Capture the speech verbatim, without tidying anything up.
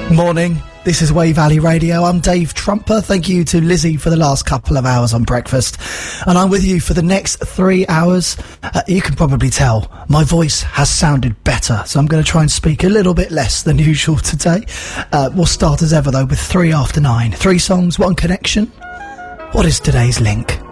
Morning, this is Wave Valley Radio. I'm Dave Trumper. Thank you to Lizzie for the last couple of hours on breakfast. And I'm with you for the next three hours. Uh, you can probably tell my voice has sounded better, so I'm going to try and speak a little bit less than usual today. Uh, we'll start as ever, though, with three after nine. Three songs, one connection. What is today's link?